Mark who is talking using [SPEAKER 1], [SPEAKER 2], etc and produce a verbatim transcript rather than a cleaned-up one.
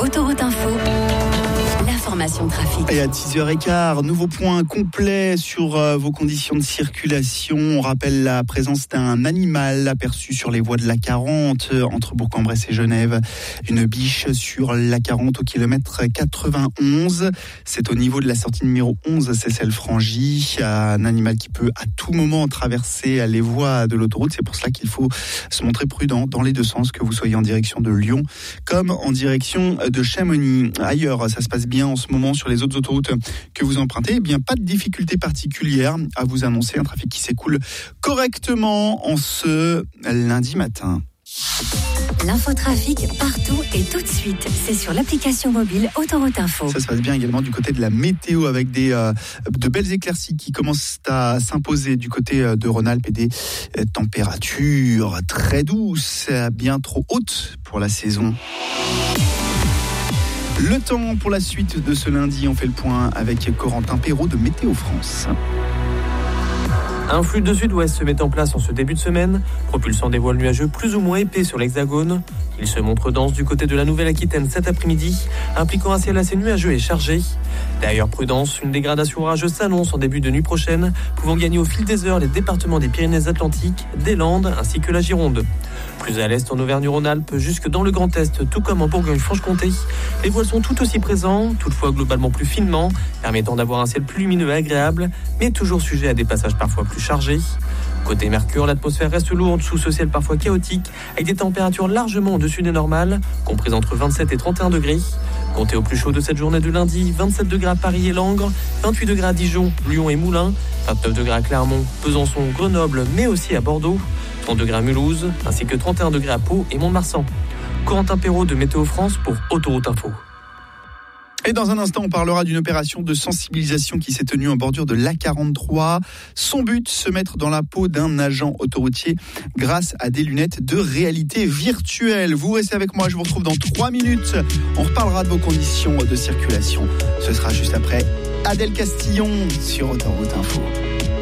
[SPEAKER 1] Autoroute Info, l'information trafic.
[SPEAKER 2] Et à dix heures quinze, nouveau point complet sur euh, vos conditions de circulation. On rappelle la présence d'un animal aperçu sur les voies de l'A quarante entre Bourg-en-Bresse et Genève. Une biche sur l'A quarante au kilomètre quatre-vingt-onze. C'est au niveau de la sortie numéro onze, c'est celle franchie. Un animal qui peut à tout moment traverser les voies de l'autoroute. C'est pour cela qu'il faut se montrer prudent dans les deux sens, que vous soyez en direction de Lyon comme en direction de Chamonix. Ailleurs, ça se passe bien en ce moment sur les autres autoroutes que vous empruntez. Eh bien, pas de difficultés particulières à vous annoncer. Un trafic qui s'écoule correctement en ce lundi matin.
[SPEAKER 1] L'infotrafic partout et tout de suite. C'est sur l'application mobile Autoroute Info.
[SPEAKER 2] Ça se passe bien également du côté de la météo avec des, euh, de belles éclaircies qui commencent à s'imposer du côté de Rhône-Alpes et des euh, températures très douces, bien trop hautes pour la saison. Le temps pour la suite de ce lundi, on fait le point avec Corentin Perrault de Météo France.
[SPEAKER 3] Un flux de sud-ouest se met en place en ce début de semaine, propulsant des voiles nuageux plus ou moins épais sur l'hexagone. Il se montre dense du côté de la Nouvelle-Aquitaine cet après-midi, impliquant un ciel assez nuageux et chargé. D'ailleurs, prudence, une dégradation orageuse s'annonce en début de nuit prochaine, pouvant gagner au fil des heures les départements des Pyrénées-Atlantiques, des Landes ainsi que la Gironde. Plus à l'est en Auvergne-Rhône-Alpes, jusque dans le Grand Est, tout comme en Bourgogne-Franche-Comté, les voiles sont tout aussi présents, toutefois globalement plus finement, permettant d'avoir un ciel plus lumineux et agréable, mais toujours sujet à des passages parfois plus chargés. Côté Mercure, l'atmosphère reste lourde sous ce ciel parfois chaotique, avec des températures largement au-dessus des normales, comprises entre vingt-sept et trente et un degrés. Comptez au plus chaud de cette journée de lundi, vingt-sept degrés à Paris et Langres, vingt-huit degrés à Dijon, Lyon et Moulins, vingt-neuf degrés à Clermont, Besançon, Grenoble, mais aussi à Bordeaux, trente degrés à Mulhouse, ainsi que trente et un degrés à Pau et Mont-de-Marsan. Corentin Perrault de Météo France pour Autoroute Info.
[SPEAKER 2] Et dans un instant, on parlera d'une opération de sensibilisation qui s'est tenue en bordure de l'A quarante-trois. Son but, se mettre dans la peau d'un agent autoroutier grâce à des lunettes de réalité virtuelle. Vous restez avec moi, je vous retrouve dans trois minutes. On reparlera de vos conditions de circulation. Ce sera juste après Adèle Castillon sur Autoroute Info.